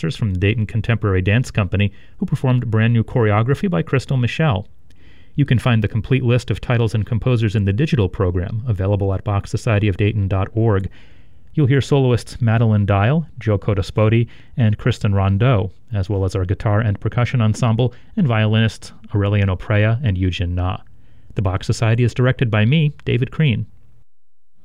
dancers from the Dayton Contemporary Dance Company who performed brand new choreography by Crystal Michelle. You can find the complete list of titles and composers in the digital program, available at BachSocietyofDayton.org. You'll hear soloists Madeline Dial, Joe Codaspoti, and Kristen Rondeau, as well as our guitar and percussion ensemble and violinists Aurelian Oprea and Yujin Na. The Bach Society is directed by me, David Crean.